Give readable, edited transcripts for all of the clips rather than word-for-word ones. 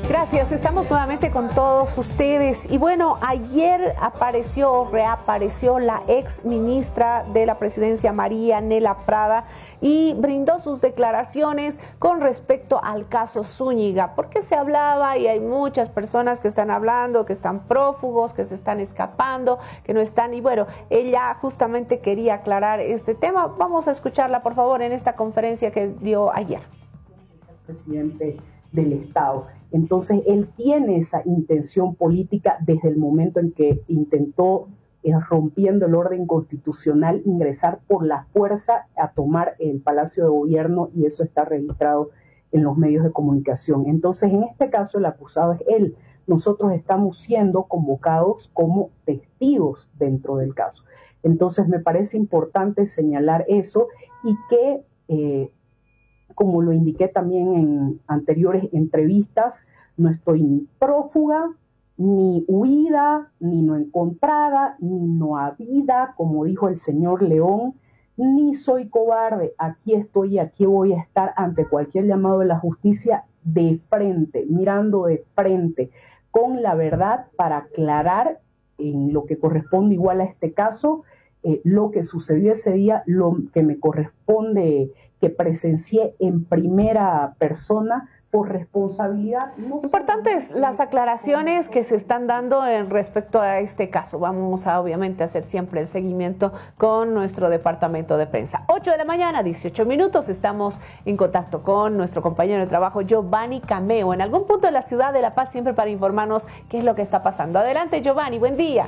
Gracias, estamos nuevamente con todos ustedes. Y bueno, ayer reapareció la ex ministra de la Presidencia, María Nela Prada, y brindó sus declaraciones con respecto al caso Zúñiga, porque se hablaba y hay muchas personas que están hablando, que están prófugos, que se están escapando, que no están, y bueno, ella justamente quería aclarar este tema. Vamos a escucharla, por favor, en esta conferencia que dio ayer. Presidente del Estado. Entonces, él tiene esa intención política desde el momento en que intentó, rompiendo el orden constitucional, ingresar por la fuerza a tomar el Palacio de Gobierno, y eso está registrado en los medios de comunicación. Entonces, en este caso, el acusado es él. Nosotros estamos siendo convocados como testigos dentro del caso. Entonces, me parece importante señalar eso y que como lo indiqué también en anteriores entrevistas, no estoy ni prófuga, ni huida, ni no encontrada, ni no habida, como dijo el señor León, ni soy cobarde. Aquí estoy y aquí voy a estar ante cualquier llamado de la justicia de frente, mirando de frente, con la verdad para aclarar en lo que corresponde igual a este caso, lo que sucedió ese día, lo que me corresponde que presencié en primera persona por responsabilidad. Importantes las aclaraciones que se están dando en respecto a este caso. Vamos a obviamente hacer siempre el seguimiento con nuestro departamento de prensa. 8 de la mañana, 18 minutos. Estamos en contacto con nuestro compañero de trabajo, Giovanni Cameo, en algún punto de la ciudad de La Paz, siempre para informarnos qué es lo que está pasando. Adelante, Giovanni, buen día.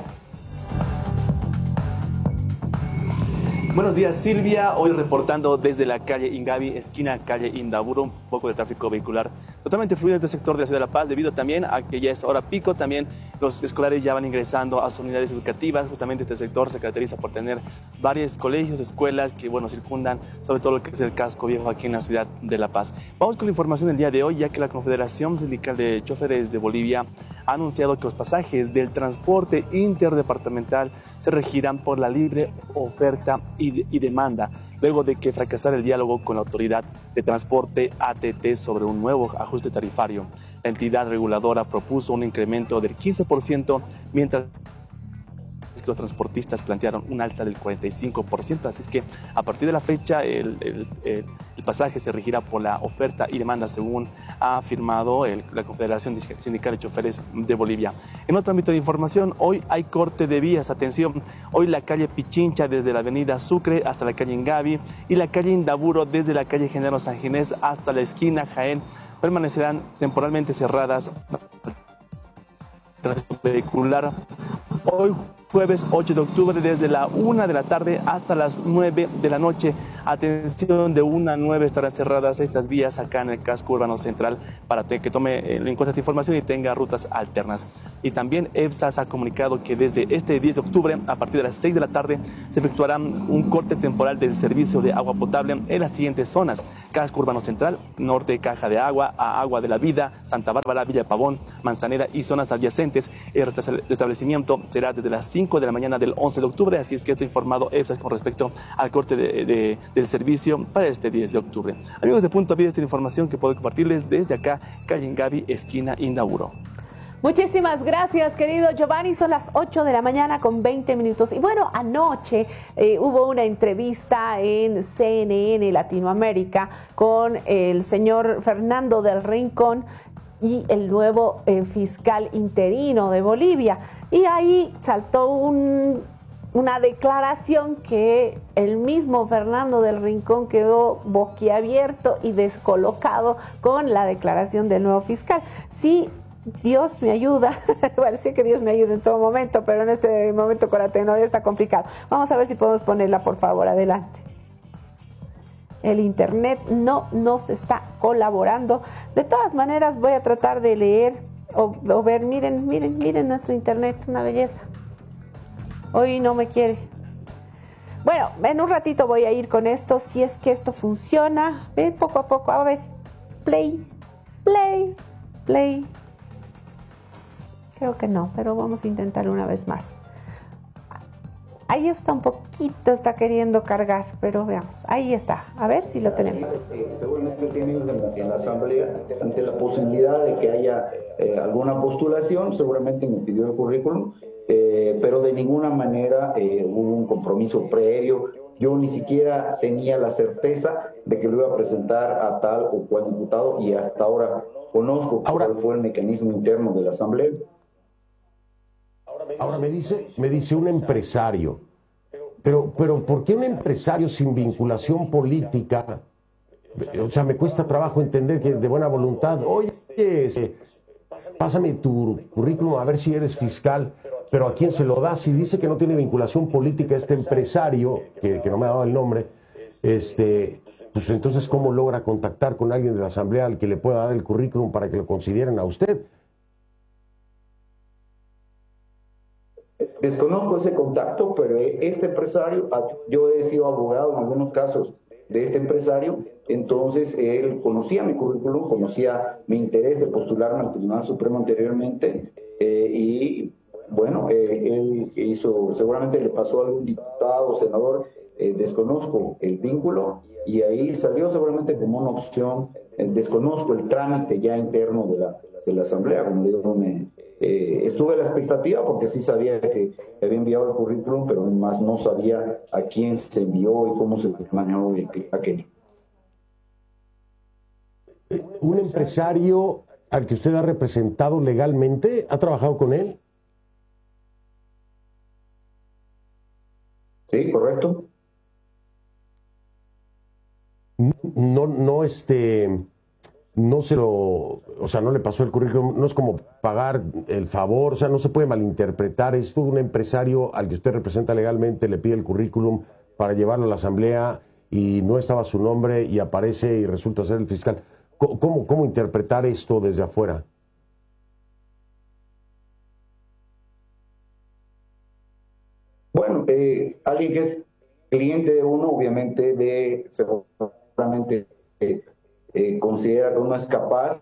Buenos días, Silvia. Hoy reportando desde la calle Ingavi, esquina calle Indaburo, un poco de tráfico vehicular totalmente fluido en este sector de la ciudad de La Paz, debido también a que ya es hora pico. También los escolares ya van ingresando a sus unidades educativas. Justamente este sector se caracteriza por tener varios colegios, escuelas que, bueno, circundan sobre todo lo que es el casco viejo aquí en la ciudad de La Paz. Vamos con la información del día de hoy, ya que la Confederación Sindical de Choferes de Bolivia ha anunciado que los pasajes del transporte interdepartamental se regirán por la libre oferta y demanda, luego de que fracasara el diálogo con la Autoridad de Transporte ATT sobre un nuevo ajuste tarifario. La entidad reguladora propuso un incremento del 15%, mientras los transportistas plantearon un alza del 45%, así es que a partir de la fecha el pasaje se regirá por la oferta y demanda, según ha afirmado la Confederación Sindical de Choferes de Bolivia. En otro ámbito de información, hoy hay corte de vías. Atención, hoy la calle Pichincha desde la avenida Sucre hasta la calle Ingavi y la calle Indaburo desde la calle General San Ginés hasta la esquina Jaén permanecerán temporalmente cerradas vehicular hoy jueves 8 de octubre desde la 1 de la tarde hasta las 9 de la noche. Atención, de 1 a 9 estarán cerradas estas vías acá en el casco urbano central para que tome en cuenta esta información y tenga rutas alternas. Y también EBSAS ha comunicado que desde este 10 de octubre, a partir de las 6 de la tarde, se efectuará un corte temporal del servicio de agua potable en las siguientes zonas: casco urbano central, norte, Caja de Agua, a Agua de la Vida, Santa Bárbara, Villa de Pavón, Manzanera y zonas adyacentes. El restablecimiento será desde las 5 de la mañana del 11 de octubre, así es que esto ha informado EBSAS con respecto al corte del servicio para este 10 de octubre. Amigos de Punto Vida, esta información que puedo compartirles desde acá, calle Ingavi, esquina Indaburo. Muchísimas gracias, querido Giovanni. Son las 8 de la mañana con 20 minutos. Y bueno, anoche hubo una entrevista en CNN Latinoamérica con el señor Fernando del Rincón y el nuevo fiscal interino de Bolivia. Y ahí saltó una declaración que el mismo Fernando del Rincón quedó boquiabierto y descolocado con la declaración del nuevo fiscal. Sí, Dios me ayuda, parece que Dios me ayuda en todo momento, pero en este momento con la tecnología está complicado. Vamos a ver si podemos ponerla, por favor, adelante. El internet no nos está colaborando. De todas maneras, voy a tratar de leer o ver. Miren nuestro internet, una belleza. Hoy no me quiere. Bueno, en un ratito voy a ir con esto, si es que esto funciona. Ven poco a poco, a ver. Play. Creo que no, pero vamos a intentar una vez más. ahí está un poquito, está queriendo cargar, pero veamos, ahí está, a ver si lo tenemos. Sí, seguramente tiene en la Asamblea, ante la posibilidad de que haya alguna postulación, seguramente me pidió el currículum, pero de ninguna manera hubo un compromiso previo. Yo ni siquiera tenía la certeza de que lo iba a presentar a tal o cual diputado, y hasta ahora conozco cuál fue el mecanismo interno de la Asamblea. Ahora me dice un empresario, pero ¿por qué un empresario sin vinculación política? O sea, me cuesta trabajo entender que de buena voluntad, oye, pásame tu currículum a ver si eres fiscal, pero ¿a quién se lo da? Si dice que no tiene vinculación política este empresario, que no me ha dado el nombre, pues entonces ¿cómo logra contactar con alguien de la Asamblea al que le pueda dar el currículum para que lo consideren a usted? Desconozco ese contacto, pero este empresario, yo he sido abogado en algunos casos de este empresario, entonces él conocía mi currículum, conocía mi interés de postularme al Tribunal Supremo anteriormente, y bueno, él hizo, seguramente le pasó a algún diputado o senador, desconozco el vínculo, y ahí salió seguramente como una opción. Desconozco el trámite ya interno de la Asamblea, como digo, estuve a la expectativa porque sí sabía que había enviado el currículum, pero más no sabía a quién se envió y cómo se manejó aquello. ¿Un empresario al que usted ha representado legalmente ha trabajado con él? Sí, correcto. No se lo, o sea, no le pasó el currículum, no es como pagar el favor, o sea, no se puede malinterpretar esto. Un empresario al que usted representa legalmente le pide el currículum para llevarlo a la Asamblea y no estaba su nombre y aparece y resulta ser el fiscal. ¿Cómo interpretar esto desde afuera? Bueno, alguien que es cliente de uno, obviamente seguramente considera que uno es capaz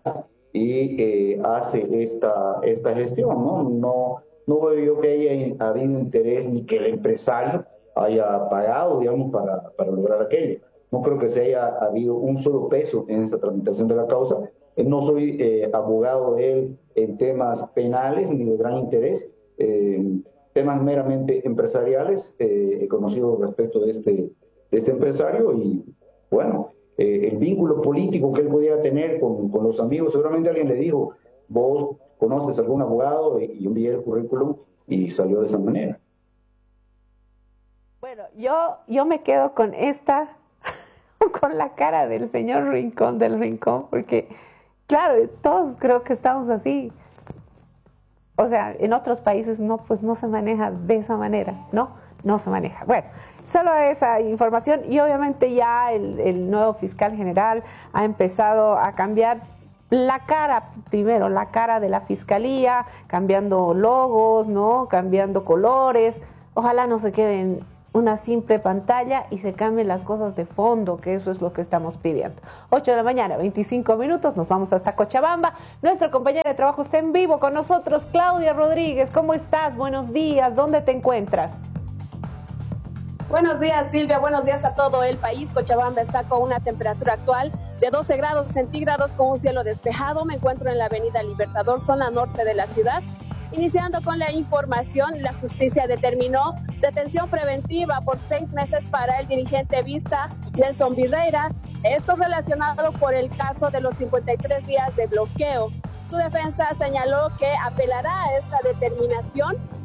y hace esta gestión, ¿no? No veo yo que haya habido interés ni que el empresario haya pagado, digamos, para lograr aquello. No creo que se haya habido un solo peso en esta tramitación de la causa. No soy abogado de él en temas penales ni de gran interés. Temas meramente empresariales, he conocido respecto de este empresario, y bueno, el vínculo político que él pudiera tener con los amigos, seguramente alguien le dijo, vos conoces a algún abogado, y envié el currículum y salió de esa manera. Bueno, yo me quedo con con la cara del señor Rincón del Rincón, porque claro, todos creo que estamos así. O sea, en otros países pues no se maneja de esa manera, no se maneja. Bueno, solo esa información, y obviamente ya el nuevo fiscal general ha empezado a cambiar la cara, primero la cara de la fiscalía, cambiando logos, cambiando colores. Ojalá no se quede en una simple pantalla y se cambien las cosas de fondo, que eso es lo que estamos pidiendo. 8 de la mañana, 25 minutos, nos vamos hasta Cochabamba. Nuestra compañera de trabajo está en vivo con nosotros, Claudia Rodríguez. ¿Cómo estás? Buenos días, ¿dónde te encuentras? Buenos días, Silvia, buenos días a todo el país. Cochabamba está con una temperatura actual de 12 grados centígrados con un cielo despejado. Me encuentro en la avenida Libertador, zona norte de la ciudad. Iniciando con la información, la justicia determinó detención preventiva por 6 meses para el dirigente Vista, Nelson Virreira, esto relacionado por el caso de los 53 días de bloqueo. Su defensa señaló que apelará a esta determinación